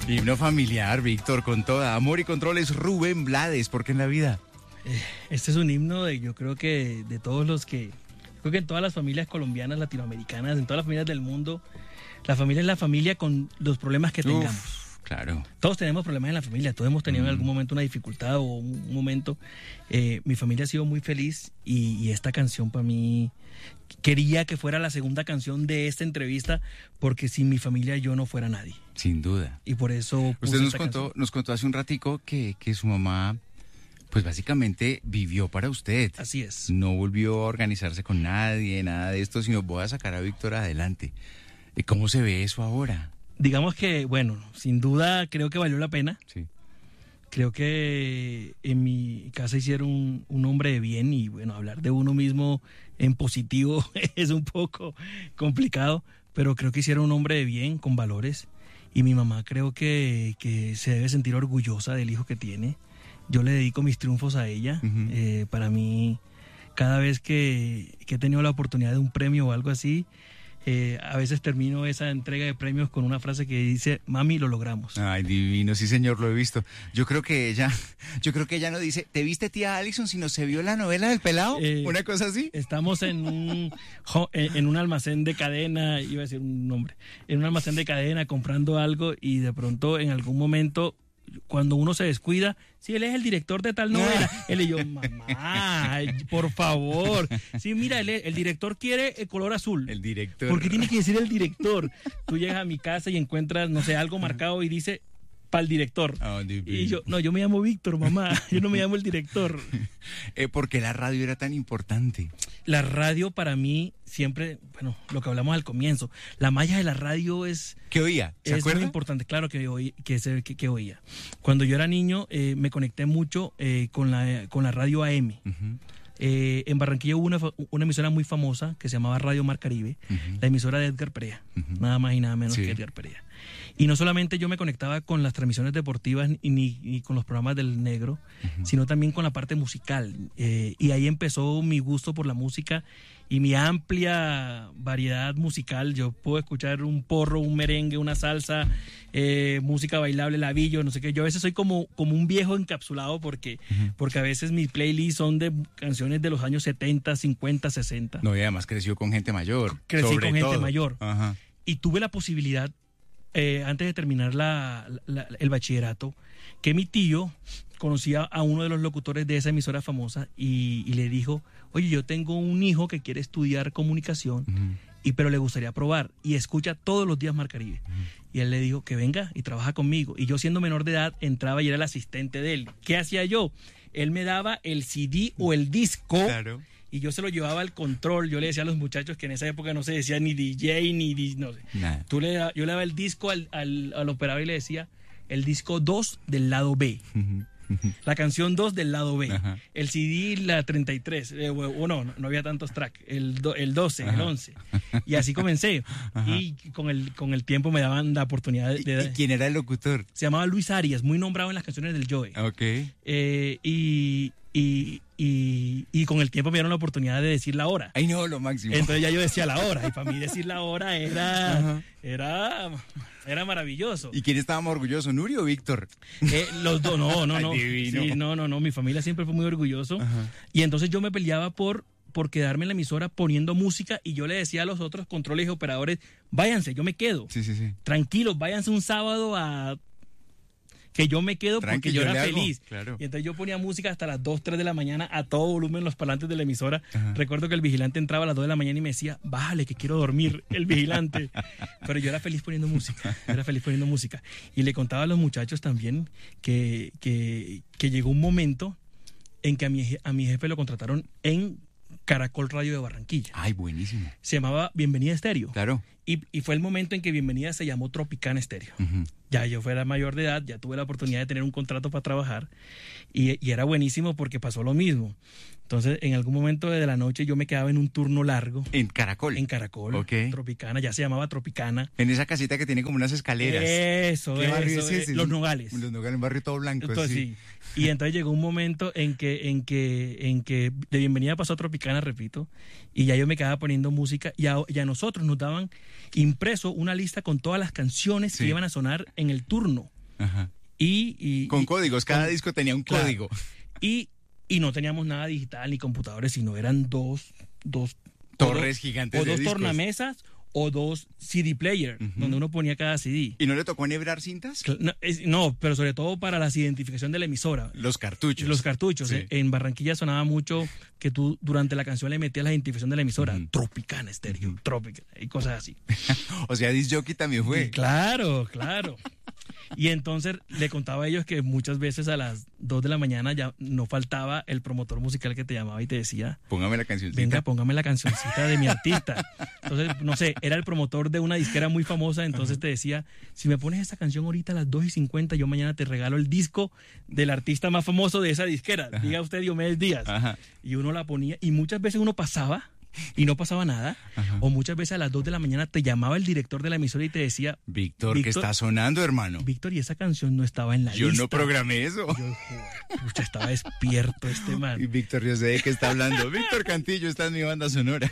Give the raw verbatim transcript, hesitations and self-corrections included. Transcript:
Himno familiar, Víctor, con toda amor y controles, Rubén Blades, ¿por qué en la vida? Eh, este es un himno de, yo creo que de todos los que, creo que en todas las familias colombianas, latinoamericanas, en todas las familias del mundo, la familia es la familia con los problemas que tengamos. Uf, claro. Todos tenemos problemas en la familia, todos hemos tenido Mm. en algún momento una dificultad o un, un momento. Eh, mi familia ha sido muy feliz y, y esta canción para mí, quería que fuera la segunda canción de esta entrevista porque sin mi familia yo no fuera nadie. Sin duda. Y por eso puse Usted nos esta contó, canción. nos contó hace un ratico que, que su mamá, pues básicamente vivió para usted. Así es. No volvió a organizarse con nadie, nada de esto, sino voy a sacar a Víctor adelante. ¿Y cómo se ve eso ahora? Digamos que, bueno, sin duda creo que valió la pena. Sí. Creo que en mi casa hicieron un, un hombre de bien y bueno, hablar de uno mismo en positivo es un poco complicado, pero creo que hicieron un hombre de bien, con valores, y mi mamá creo que, que se debe sentir orgullosa del hijo que tiene. Yo le dedico mis triunfos a ella. Uh-huh. Eh, para mí, cada vez que, que he tenido la oportunidad de un premio o algo así, Eh, a veces termino esa entrega de premios con una frase que dice, mami, lo logramos. Ay, divino, sí señor, lo he visto. Yo creo que ella, yo creo que ella no dice, ¿te viste tía Alison si no se vio la novela del pelado? Eh, ¿Una cosa así? Estamos en un, jo- en en un almacén de cadena, iba a decir un nombre, en un almacén de cadena comprando algo y de pronto en algún momento, cuando uno se descuida, si él es el director de tal novela, él y yo, mamá, ay, por favor. Sí, mira, él es- el director quiere el color azul. El director. ¿Por qué tiene que decir el director? Tú llegas a mi casa y encuentras, no sé, algo marcado y dice, para el director. Oh, divino. Y yo, no, yo me llamo Víctor, mamá, yo no me llamo el director. Eh, ¿Por qué la radio era tan importante? La radio para mí siempre, bueno, lo que hablamos al comienzo, la magia de la radio es, ¿Qué oía? ¿Se es acuerda? muy importante, claro que, oí, que, se- que, que oía. Cuando yo era niño eh, me conecté mucho eh, con, la, con la radio A M. Ujú, Eh, en Barranquilla hubo una, fa- una emisora muy famosa que se llamaba Radio Mar Caribe, ujú. la emisora de Edgar Perea, Ujú. nada más y nada menos Sí. que Edgar Perea. Y no solamente yo me conectaba con las transmisiones deportivas ni, ni, ni con los programas del negro, Ujú. sino también con la parte musical. Eh, y ahí empezó mi gusto por la música y mi amplia variedad musical. Yo puedo escuchar un porro, un merengue, una salsa, eh, música bailable, labillo, no sé qué. Yo a veces soy como, como un viejo encapsulado porque, Ujú. porque a veces mis playlists son de canciones de los años setenta, cincuenta, sesenta. No, y además creció con gente mayor. Crecí sobre con gente todo. mayor. Ajá. Y tuve la posibilidad, eh, antes de terminar la, la- el bachillerato, que mi tío conocía a uno de los locutores de esa emisora famosa y, y le dijo, oye, yo tengo un hijo que quiere estudiar comunicación, Ujú. y pero le gustaría probar y escucha todos los días Mar Caribe. Y él le dijo que venga y trabaja conmigo. Y yo, siendo menor de edad, entraba y era el asistente de él. ¿Qué hacía yo? Él me daba el C D o el disco. Claro. Y yo se lo llevaba al control. Yo le decía a los muchachos que en esa época no se decía ni D J ni di- no sé. Nada. Tú le da- yo le daba el disco al, al, al operador y le decía el disco dos del lado B. Ujú, ujú. La canción dos del lado B. Ajá. El C D, la treinta y tres. Eh, o, o no, no había tantos tracks. El, do- el doce, el Ajá. once. Y así comencé. Ajá. Y con el, con el tiempo me daban la oportunidad de... ¿Y, de- y quién era el locutor? Se llamaba Luis Arias, muy nombrado en las canciones del Joe. Ok. Eh, y, y, y, y con el tiempo me dieron la oportunidad de decir la hora. Ay, no, lo máximo. Entonces ya yo decía la hora, y para mí decir la hora era, Ajá. era, era maravilloso. ¿Y quién estaba más orgulloso, Nuri o Víctor? Eh, los dos, no, no, Ay, no. divino. Sí, no, no, no, mi familia siempre fue muy orgulloso. Ajá. Y entonces yo me peleaba por, por quedarme en la emisora poniendo música, y yo le decía a los otros controles y operadores, váyanse, yo me quedo. Sí, sí, sí. Tranquilos, váyanse un sábado a... que yo me quedo Tranqui, porque yo yo era le hago, feliz. claro. Y entonces yo ponía música hasta las dos, tres de la mañana a todo volumen en los parlantes de la emisora. Ajá. Recuerdo que el vigilante entraba a las dos de la mañana y me decía, bájale que quiero dormir, el vigilante. Pero yo era feliz poniendo música, yo era feliz poniendo música. Y le contaba a los muchachos también que, que, que llegó un momento en que a mi, je- a mi jefe lo contrataron en Caracol Radio de Barranquilla. Ay, buenísimo. Se llamaba Bienvenida Estéreo. Claro. Y, y fue el momento en que Bienvenida se llamó Tropicana Estéreo. Ujú. Ya yo fuera mayor de edad, ya tuve la oportunidad de tener un contrato para trabajar, y, y era buenísimo porque pasó lo mismo. Entonces, en algún momento de la noche yo me quedaba en un turno largo En Caracol. en Caracol, Ok. Tropicana, ya se llamaba Tropicana. En esa casita que tiene como unas escaleras. Eso, ¿Qué barrio eso, es ese? eh, Los Nogales. Los Nogales, un barrio todo blanco. Entonces, sí. sí. Y entonces llegó un momento en que, en que, en que de Bienvenida pasó a Tropicana, repito, y ya yo me quedaba poniendo música, y a, y a nosotros nos daban impreso una lista con todas las canciones Sí. que iban a sonar en el turno. Ajá. Y, y Con y- códigos, cada con- disco tenía un claro. código. Y, y no teníamos nada digital ni computadores, sino eran dos, dos Torres o do- gigantes o de dos discos. tornamesas o dos C D player, Ujú. donde uno ponía cada C D. ¿Y no le tocó enhebrar cintas? Cl- No, es- no, pero sobre todo para la identificación de la emisora. Los cartuchos. Los cartuchos. Sí. eh, En Barranquilla sonaba mucho que tú durante la canción le metías la identificación de la emisora. Ujú. Tropicana Estéreo, Ujú. Tropicana, y cosas así. O sea, disc jockey también fue. Y claro, claro. Y entonces le contaba a ellos que muchas veces a las dos de la mañana ya no faltaba el promotor musical que te llamaba y te decía, Póngame la cancioncita. venga, póngame la cancioncita de mi artista. Entonces, no sé, era el promotor de una disquera muy famosa, entonces te decía, si me pones esta canción ahorita a las dos y cincuenta, yo mañana te regalo el disco del artista más famoso de esa disquera. Ajá. Diga usted Diomedes Díaz. Ajá. Y uno la ponía, y muchas veces uno pasaba y no pasaba nada, Ajá. o muchas veces a las dos de la mañana te llamaba el director de la emisora y te decía, Víctor, ¿qué Víctor- está sonando, hermano? Víctor, y esa canción no estaba en la Yo lista. no programé eso. Yo, joder, pucha, estaba despierto este man. Y Víctor, yo sé de qué está hablando. Víctor Cantillo está en mi banda sonora.